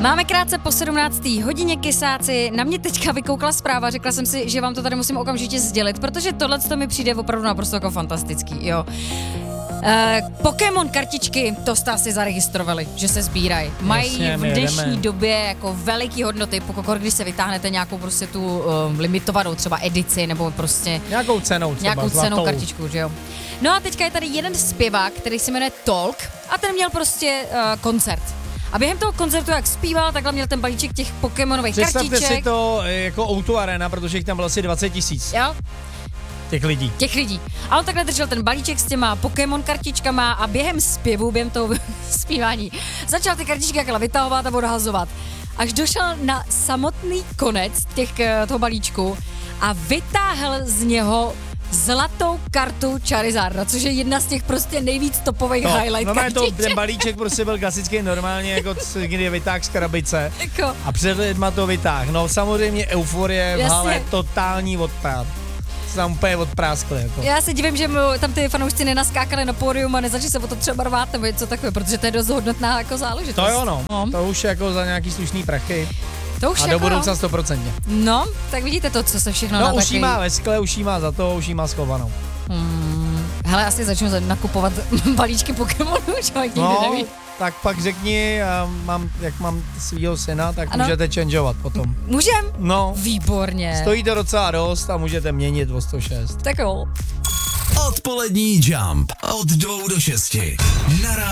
Máme krátce po 17. hodině, kysáci. Na mě teďka vykoukla zpráva, řekla jsem si, že vám to tady musím okamžitě sdělit, protože tohle mi přijde opravdu naprosto jako fantastický, jo. Pokémon kartičky, to jste asi zaregistrovali, že se sbírají. Mají v dnešní době jako veliký hodnoty, pokud když se vytáhnete nějakou prostě tu limitovanou třeba edici nebo prostě nějakou cenou třeba, nějakou cenou zlatou kartičku, že jo. No a teďka je tady jeden zpěvák, který se jmenuje Talk a ten měl prostě koncert. A během toho koncertu, jak zpíval, takhle měl ten balíček těch Pokémonových kartiček. Představte si to jako O2 Arena, protože jich tam bylo asi 20 000. Jo. Těch lidí. A on takhle držel ten balíček s těma Pokémon kartičkama a během zpěvu, během toho zpívání, začal ty kartičky jakhle vytahovat a odhazovat. Až došel na samotný konec toho balíčku a vytáhl z něho zlatou kartu Charizarda, což je jedna z těch prostě nejvíc topových highlight kartiček. Ten balíček prostě byl klasický normálně, jako kdy je vytáh z krabice a před lidma to vytáh. No samozřejmě euforie v hale, totální odpad. Tam úplně odpráskli. Jako. Já se divím, že tam ty fanoušci nenaskákali na pódium a nezačali se o to třeba rvát nebo něco takové, protože to je dost hodnotná jako záležitost. To jo, no. To už jako za nějaký slušný prachy. To už a jako do budoucna 100%. No, tak vidíte to, co se všechno no, už jí má ve skle, už jí má za to, už jí má schovanou. Hele, asi začnu nakupovat balíčky Pokémonů, že nikdy neví. Tak pak řekni, jak mám svýho syna, tak ano. Můžete changeovat potom. Můžem? No. Výborně. Stojí to docela dost a můžete měnit o 106. Tak jo. Odpolední Jump od 2 do 6. Na